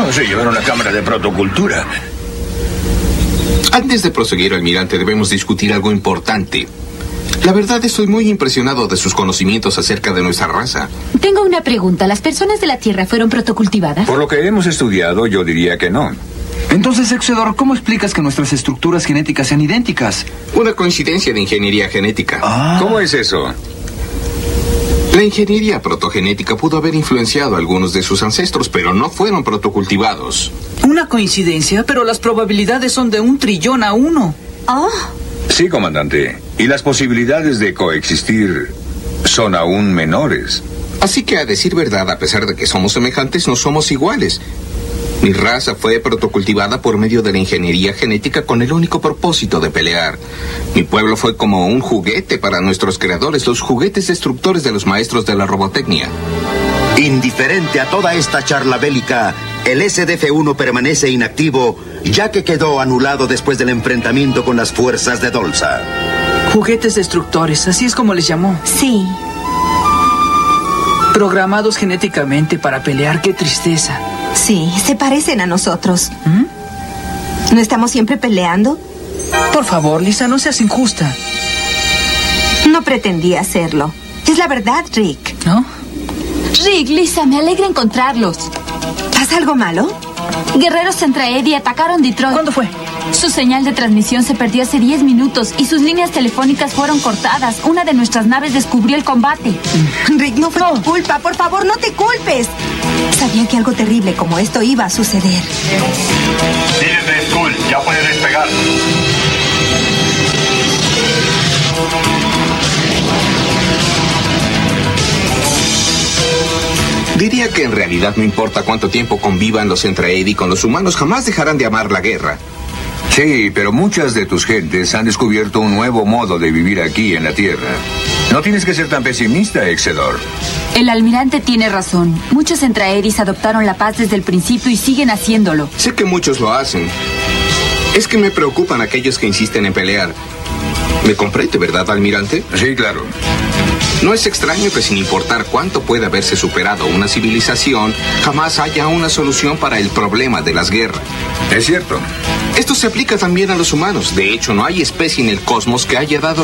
se llevaron a la Cámara de Protocultura. Antes de proseguir, almirante, debemos discutir algo importante. La verdad, estoy muy impresionado de sus conocimientos acerca de nuestra raza. Tengo una pregunta. ¿Las personas de la Tierra fueron protocultivadas? Por lo que hemos estudiado, yo diría que no. Entonces, Exedor, ¿cómo explicas que nuestras estructuras genéticas sean idénticas? Una coincidencia de ingeniería genética. ¿Cómo es eso? La ingeniería protogenética pudo haber influenciado a algunos de sus ancestros, pero no fueron protocultivados. Una coincidencia, pero las probabilidades son de 1 trillón a 1. Oh. Sí, comandante. Y las posibilidades de coexistir son aún menores. Así que, a decir verdad, a pesar de que somos semejantes, no somos iguales. Mi raza fue protocultivada por medio de la ingeniería genética con el único propósito de pelear. Mi pueblo fue como un juguete para nuestros creadores, los juguetes destructores de los maestros de la robotecnia. Indiferente a toda esta charla bélica, el SDF-1 permanece inactivo, ya que quedó anulado después del enfrentamiento con las fuerzas de Dolsa. Juguetes destructores, así es como les llamó. Sí. Programados genéticamente para pelear, qué tristeza. Sí, se parecen a nosotros. ¿No estamos siempre peleando? Por favor, Lisa, no seas injusta. No pretendía hacerlo. Es la verdad, Rick. ¿No? Rick, Lisa, me alegra encontrarlos. ¿Pasa algo malo? Guerreros Centraedi atacaron Detroit. ¿Cuándo fue? Su señal de transmisión se perdió hace 10 minutos y sus líneas telefónicas fueron cortadas. Una de nuestras naves descubrió el combate. Rick, no fue tu culpa. Por favor, no te culpes. Sabía que algo terrible como esto iba a suceder. Líder de Skull, ya puede despegar. Diría que en realidad no importa cuánto tiempo convivan los Centraedi con los humanos, jamás dejarán de amar la guerra. Sí, pero muchas de tus gentes han descubierto un nuevo modo de vivir aquí en la Tierra. No tienes que ser tan pesimista, Exedor. El almirante tiene razón. Muchos Centraedis adoptaron la paz desde el principio y siguen haciéndolo. Sé que muchos lo hacen. Es que me preocupan aquellos que insisten en pelear. ¿Me comprende, verdad, almirante? Sí, claro. No es extraño que sin importar cuánto pueda haberse superado una civilización, jamás haya una solución para el problema de las guerras. Es cierto. Esto se aplica también a los humanos. De hecho, no hay especie en el cosmos que haya dado